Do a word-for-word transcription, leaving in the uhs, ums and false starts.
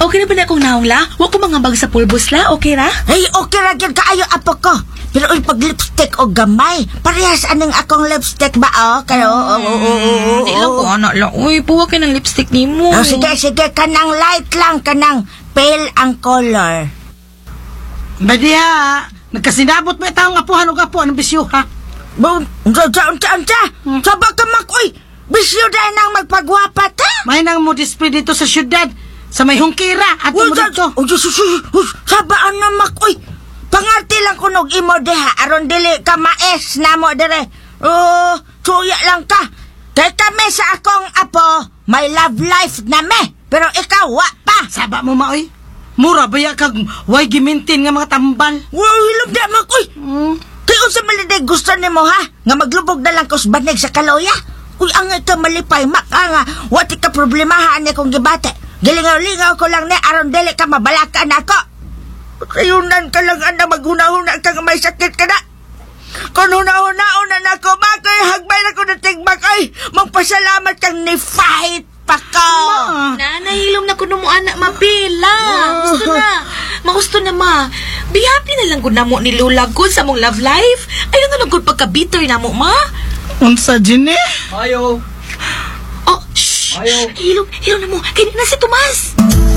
okay na ba na akong naong la? Huwag ko mga bag sa pulbos la, okay ra? Ay, okay ra gyud kaayo apo ko. Pero uy, pag lipstick o gamay, parehas anong akong lipstick ba o? Kayo, oo, oo, oo. Di lang ko, anak la. Uy, puwa ka ng lipstick ni mo. Oh, sige, sige, kanang light lang, kanang pale ang color. Badiya, nagkasinabot mo itang apuhan o apo, anong bisyo, ha? Bon, unsa, unsa, unsa, unsa? Saba ka mak, uy, bisyo dahil nang magpagwapat, ha? May nang mo display dito sa syudad, sa may hungkira, at mo Uy, dito. uy, uy, uy, sabaan na mak, uy. Pangarti lang kunog imo deha, aron dili ka maes na mo dire. Oh, suya lang ka. Kay kami sa akong apo, may love life na me. Pero ikaw, wa pa. Saba mo, maoy. Mura baya kag way gimintin nga mga tambal. Wow, hilog na mak, uy. Hmm. Kaya unsa maliday gusto nimo ha? Nga maglubog na lang ko sa banig sa kaloya? Uy, angay ka malipay, maka nga. Wati ka problemahaan ni kong gibate. Gilingaw-lingaw ko lang ni aron dili ka mabalakan ako. Kayunan ka lang anda maghuna-huna ka nga may sakit ka na. Kung huna-huna-una na ako, makay hagbay na ko na tigbak ay magpasalamat kang ni-fight pa ka. Na, nahilom na ko na mo anak mapila. Gusto na. Magusto na ma. Bihapi na lang ko na mo ni Lola good sa mong love life. Ayaw na lang good pagka-bitter na mo, ma. Unsa, Jenny? Ayo. Oh, shh. Ayaw. Hilom, hilom na mo. Kaya na si Tomas.